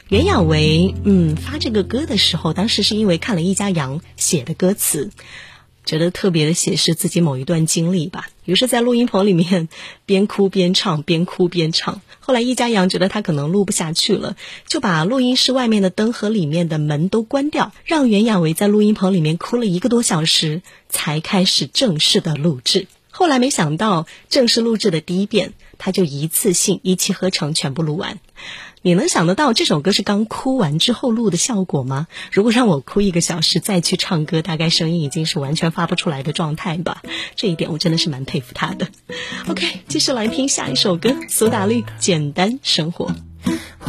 袁娅维发这个歌的时候，当时是因为看了易家扬写的歌词，觉得特别的写实自己某一段经历吧，于是在录音棚里面边哭边唱，边哭边唱。后来易家扬觉得他可能录不下去了，就把录音室外面的灯和里面的门都关掉，让袁娅维在录音棚里面哭了1个多小时，才开始正式的录制。后来没想到正式录制的第1遍，他就一次性一气呵成全部录完。你能想得到这首歌是刚哭完之后录的效果吗？如果让我哭1个小时再去唱歌，大概声音已经是完全发不出来的状态吧。这一点我真的是蛮佩服他的。OK， 继续来听下一首歌，苏打绿《简单生活》。